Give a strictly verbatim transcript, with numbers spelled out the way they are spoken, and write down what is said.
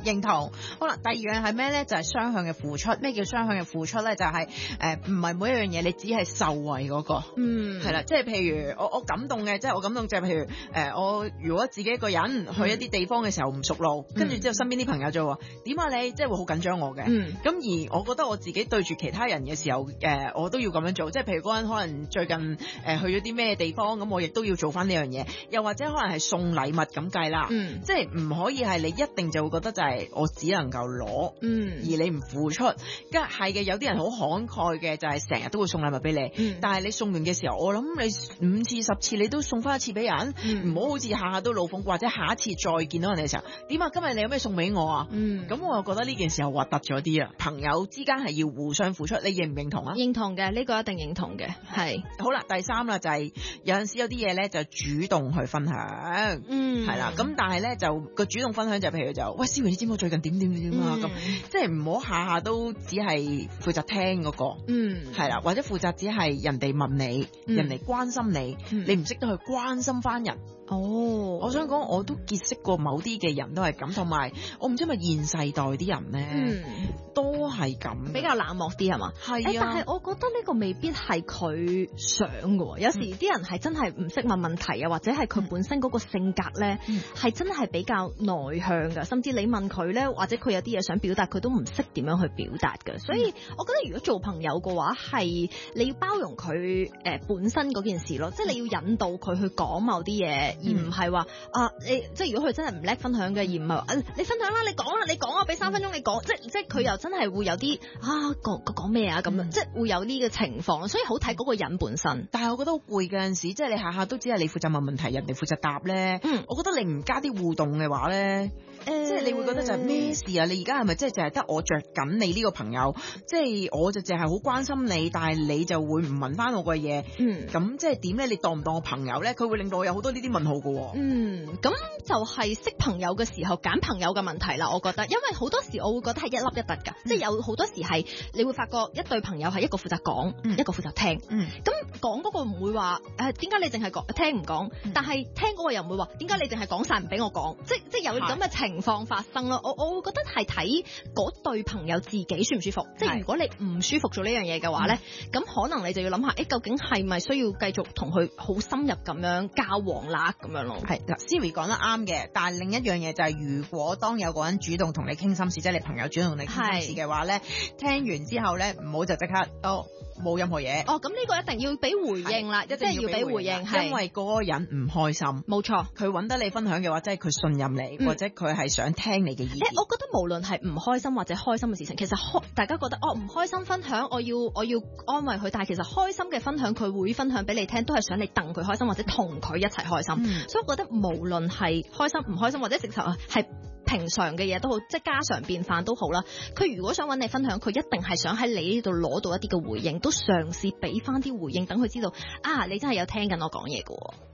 認同。好啦，第二樣係咩咧？就係、是、雙向嘅付出。咩叫雙向嘅付出咧？就係誒唔係每一樣嘢你只係受惠嗰、那個。嗯，係啦，即係譬如我我感動嘅，即係我感動就係譬如誒、呃、我如果自己一個人去一啲地方嘅時候唔熟路，跟住之後身邊啲朋友就話點啊你，即係會好緊張我嘅。嗯，咁而我覺得我自己對住其他人嘅時候，誒、呃、我都要咁樣做。即係譬如嗰陣可能最近誒、呃、去咗啲咩地方，咁我亦都要做翻呢樣嘢。又或者可能係送禮物咁計啦。嗯，即係唔可以係你一定就會覺得就係我只能夠攞，嗯，而你唔付出。跟住係嘅，有啲人好慷慨嘅，就係成日都會送禮物俾你。嗯，但係你送完嘅時候，我諗你五次十次你都送翻一次俾人，唔好好似下下都老奉，或者下一次再見到人哋嘅時候，點啊？今日你有咩送俾我啊？嗯，咁我又覺得呢件事又核突咗啲啊！朋友之間係要互相付出，你認唔認同啊？ 認同嘅，呢、這個一定認同嘅，係。 好啦，第三啦就係、是、有陣時有啲嘢咧就主動去分享，嗯，係啦。咁但係咧就個主動分享就譬如就喂，思榮你知唔知我最近點點點點啊？咁、嗯、即係唔好下下都只係負責聽嗰、那個，嗯，係啦，或者負責只係人哋問你，嗯、人哋關心你，嗯、你唔識得去關心翻人。哦，我想講我都結識過某啲嘅人都係咁，同埋我唔知係咪現世代啲人咧、嗯，都係咁， 比較冷漠啲係嘛？係啊、欸，但係我覺得呢個未必係佢想嘅，有時啲人係真係唔識問問題啊，或者係佢本身嗰個性格咧，係、嗯、真係比較內向噶，甚至你問佢咧，或者佢有啲嘢想表達，佢都唔識點樣去表達嘅。所以我覺得如果做朋友嘅話，係你要包容佢誒、呃、本身嗰件事咯，即係你要引導佢去講某啲嘢。而唔係話啊，你即係如果佢真係唔叻分享嘅，而唔係話啊，你分享啦，你講啦，你講啊，俾三分鐘你講，即係即係佢又真係會有啲啊講講咩啊咁樣，即係會有呢個情況，所以好睇嗰個人本身。 但係我覺得好攰嘅陣時，即係你下下都只係你負責問問題，人哋負責答咧。嗯，我覺得你唔加啲互動嘅話咧。誒、呃，即係你會覺得就係咩事啊？你而家係咪即係淨係得我着緊你呢個朋友？即係我就淨係好關心你，但係你就會唔問翻我嘅嘢。嗯，咁即係點咧？你當唔當我朋友咧？佢會令到我有好多呢啲問號嘅。 嗯，咁就係識朋友嘅時候揀朋友嘅問題啦。我覺得，因為好多時我會覺得係一粒一突噶，嗯、即係有好多時係你會發覺一對朋友係一個負責講、嗯，一個負責聽。嗯，咁講嗰個唔會話誒，點解你淨係講聽唔講？嗯、但係聽嗰個又唔會話點解你淨係講晒唔俾我講？即即係有咁嘅情況。情況發生咯，我我會覺得係睇嗰對朋友自己舒唔舒服，即係如果你唔舒服做呢樣嘢嘅話咧，咁、嗯、可能你就要諗下，誒、欸、究竟係咪需要繼續同佢好深入咁樣交往啦咁樣咯。 係嗱 Siri 講得啱嘅，但係另一樣嘢就係、是，如果當有個人主動同你傾心事，即係你朋友主動同你傾心事嘅話咧，聽完之後咧，唔好就即刻哦冇任何嘢。 哦，咁呢個一定要俾回應啦，一定要俾回應， 因為嗰個人唔開心。冇錯，佢揾得你分享嘅話，即係佢信任你，嗯、或者佢係想聽你嘅意見。 欸、我覺得無論係唔開心或者開心嘅事情，其實開大家覺得哦唔開心分享，我要我要安慰佢，但係其實開心嘅分享佢會分享俾你聽，都係想你戥佢開心或者同佢一齊開心。嗯、所以我覺得無論係開心唔開心或者直頭係平常嘅嘢都好，即係家常便飯都好啦。佢如果想揾你分享，佢一定係想喺你呢度攞到一啲嘅回應，都嘗試俾翻啲回應，等佢知道啊，你真係有聽緊我講嘢㗎。